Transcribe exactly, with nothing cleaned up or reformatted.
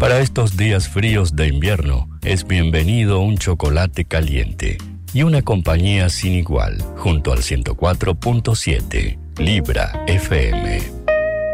Para estos días fríos de invierno, es bienvenido un chocolate caliente y una compañía sin igual, junto al ciento cuatro punto siete Libra F M.